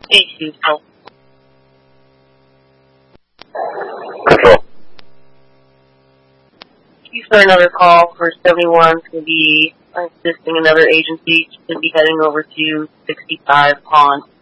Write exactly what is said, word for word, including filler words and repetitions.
Eight Control. Control. Use for another call for seventy-one to be assisting another agency to be heading over to sixty-five Pond.